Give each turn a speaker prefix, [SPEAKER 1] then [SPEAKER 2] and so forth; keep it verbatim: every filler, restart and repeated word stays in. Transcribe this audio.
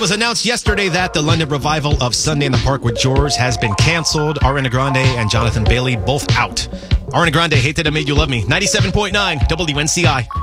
[SPEAKER 1] was announced yesterday that the London revival of Sunday in the Park with George has been canceled. Ariana Grande and Jonathan Bailey both out. Ariana Grande, Hate That I Made You Love Me. ninety-seven point nine W N C I.